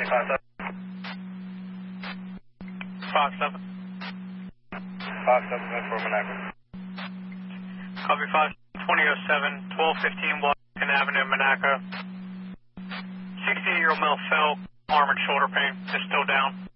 5-7. Fox 7. Fox 7 for Monaco. Copy 5, 2007, 1215 Washington Avenue, Monaco. 68-year-old male fell, arm and shoulder pain, is still down.